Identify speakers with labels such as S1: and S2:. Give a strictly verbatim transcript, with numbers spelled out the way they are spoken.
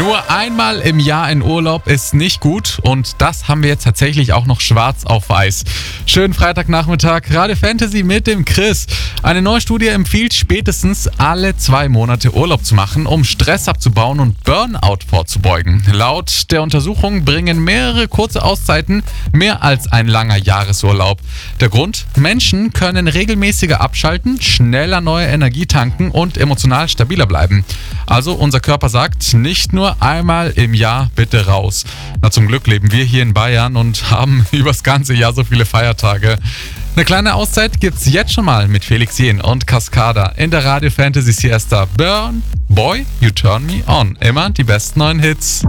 S1: Nur einmal im Jahr in Urlaub ist nicht gut und das haben wir jetzt tatsächlich auch noch schwarz auf weiß. Schönen Freitagnachmittag, Radio Fantasy mit dem Chris. Eine neue Studie empfiehlt spätestens alle zwei Monate Urlaub zu machen, um Stress abzubauen und Burnout vorzubeugen. Laut der Untersuchung bringen mehrere kurze Auszeiten mehr als ein langer Jahresurlaub. Der Grund? Menschen können regelmäßiger abschalten, schneller neue Energie tanken und emotional stabiler bleiben. Also unser Körper sagt, nicht nur einmal im Jahr bitte raus. Na, zum Glück leben wir hier in Bayern und haben übers ganze Jahr so viele Feiertage. Eine kleine Auszeit gibt's jetzt schon mal mit Felix Jähn und Cascada in der Radio Fantasy Siesta. Burn, Boy, You Turn Me On. Immer die besten neuen Hits.